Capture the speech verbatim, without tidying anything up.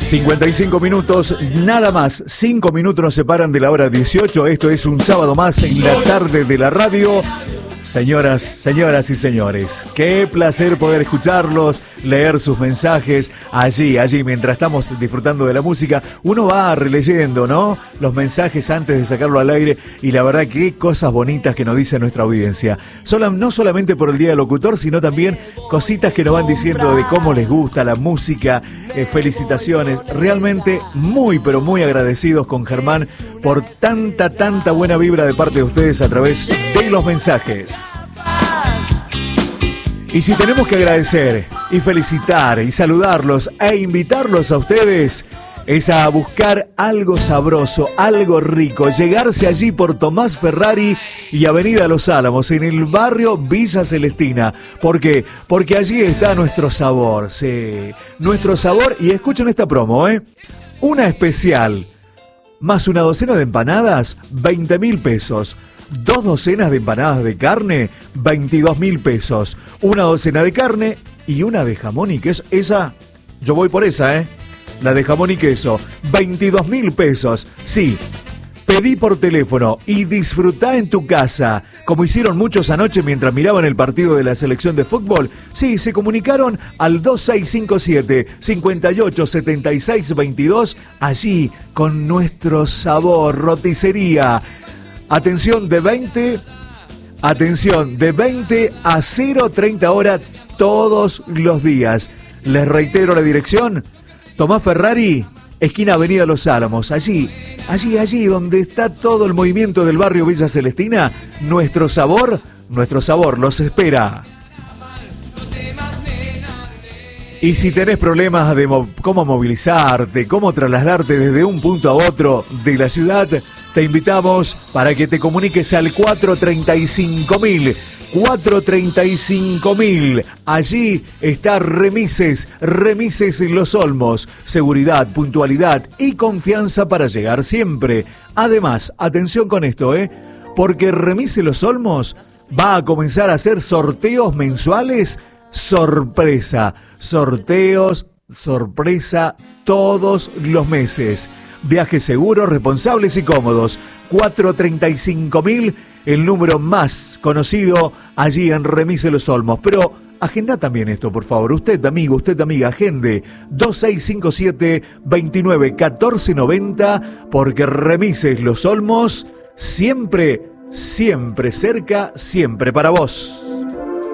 cincuenta y cinco minutos, nada más. cinco minutos nos separan de la hora dieciocho. Esto es un sábado más en la tarde de la radio. Señoras, señoras y señores, qué placer poder escucharlos, leer sus mensajes allí, allí, mientras estamos disfrutando de la música. Uno va releyendo, ¿no?, los mensajes antes de sacarlo al aire, y la verdad qué cosas bonitas que nos dice nuestra audiencia. Sola, no solamente por el Día del Locutor, sino también cositas que nos van diciendo de cómo les gusta la música, eh, felicitaciones. Realmente muy, pero muy agradecidos con Germán por tanta, tanta buena vibra de parte de ustedes a través de los mensajes. Y si tenemos que agradecer y felicitar y saludarlos e invitarlos a ustedes, es a buscar algo sabroso, algo rico, llegarse allí por Tomás Ferrari y Avenida Los Álamos, en el barrio Villa Celestina. ¿Por qué? Porque allí está nuestro sabor, sí, nuestro sabor. Y escuchen esta promo, ¿eh? Una especial, más una docena de empanadas, veinte mil pesos. Dos docenas de empanadas de carne, veintidós mil pesos. Una docena de carne y una de jamón y queso. Esa, yo voy por esa, ¿eh? La de jamón y queso, veintidós mil pesos. Sí, pedí por teléfono y disfrutá en tu casa, como hicieron muchos anoche mientras miraban el partido de la selección de fútbol. Sí, se comunicaron al dos seis cinco siete, cinco ocho siete seis dos dos, allí con nuestro sabor, roticería. Atención de veinte, atención de veinte a cero treinta horas todos los días. Les reitero la dirección: Tomás Ferrari, esquina Avenida Los Álamos. Allí, allí, allí donde está todo el movimiento del barrio Villa Celestina, nuestro sabor, nuestro sabor los espera. Y si tenés problemas de mo- cómo movilizarte, cómo trasladarte desde un punto a otro de la ciudad, te invitamos para que te comuniques al cuatro treinta y cinco mil. cuatro treinta y cinco mil. Allí está Remises, Remises Los Olmos. Seguridad, puntualidad y confianza para llegar siempre. Además, atención con esto, ¿eh? Porque Remises Los Olmos va a comenzar a hacer sorteos mensuales sorpresa. Sorteos sorpresa todos los meses. Viajes seguros, responsables y cómodos. cuatro treinta y cinco mil, el número más conocido allí en Remises Los Olmos. Pero agenda también esto, por favor. Usted, amigo, usted, amiga, agende dos seis cinco siete, veintinueve, catorce noventa, porque Remises Los Olmos siempre, siempre cerca, siempre para vos.